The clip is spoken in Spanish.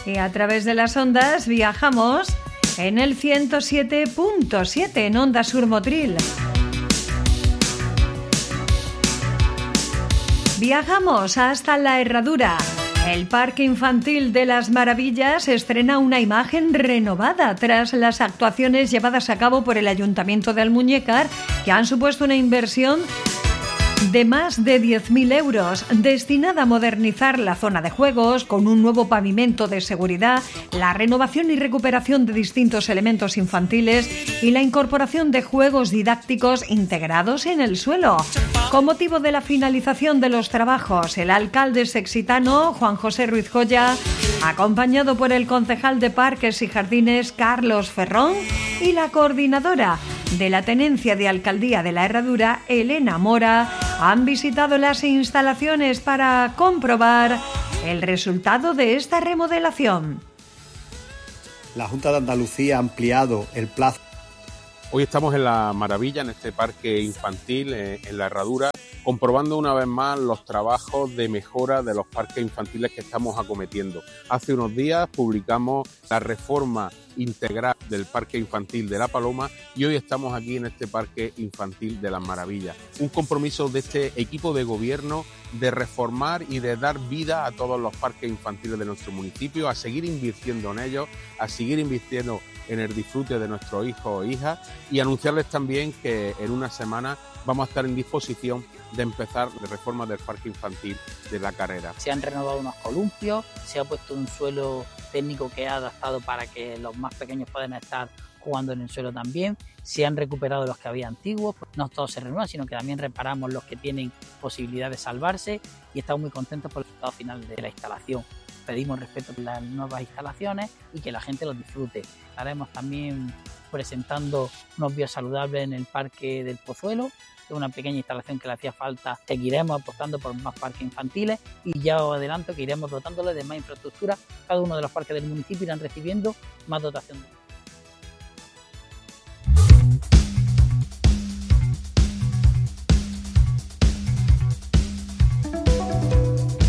Y a través de las ondas viajamos en el 107.7 en Onda Sur Motril. Viajamos hasta La Herradura. El Parque Infantil de las Maravillas estrena una imagen renovada tras las actuaciones llevadas a cabo por el Ayuntamiento de Almuñécar, que han supuesto una inversión de más de 10.000 euros, destinada a modernizar la zona de juegos con un nuevo pavimento de seguridad, la renovación y recuperación de distintos elementos infantiles y la incorporación de juegos didácticos integrados en el suelo. Con motivo de la finalización de los trabajos, el alcalde sexitano, Juan José Ruiz Joya, acompañado por el concejal de Parques y Jardines, Carlos Ferrón, y la coordinadora de la Tenencia de Alcaldía de La Herradura, Elena Mora, han visitado las instalaciones para comprobar el resultado de esta remodelación. La Junta de Andalucía ha ampliado el plazo. Hoy estamos en La Maravilla, en este parque infantil, en La Herradura, comprobando una vez más los trabajos de mejora de los parques infantiles que estamos acometiendo. Hace unos días publicamos la reforma integral del Parque Infantil de La Paloma y hoy estamos aquí en este Parque Infantil de Las Maravillas. Un compromiso de este equipo de gobierno de reformar y de dar vida a todos los parques infantiles de nuestro municipio, a seguir invirtiendo en ellos, a seguir invirtiendo en el disfrute de nuestros hijos e hijas y anunciarles también que en una semana vamos a estar en disposición de empezar la reforma del parque infantil de La Carrera. Se han renovado unos columpios, se ha puesto un suelo técnico que ha adaptado para que los más pequeños puedan estar jugando en el suelo también. Se han recuperado los que había antiguos, no todos se renuevan, sino que también reparamos los que tienen posibilidad de salvarse y estamos muy contentos por el resultado final de la instalación. Pedimos respeto por las nuevas instalaciones y que la gente los disfrute. Estaremos también presentando unos biosaludables en el Parque del Pozuelo, que es una pequeña instalación que le hacía falta. Seguiremos apostando por más parques infantiles y ya os adelanto que iremos dotándoles de más infraestructura. Cada uno de los parques del municipio irán recibiendo más dotación.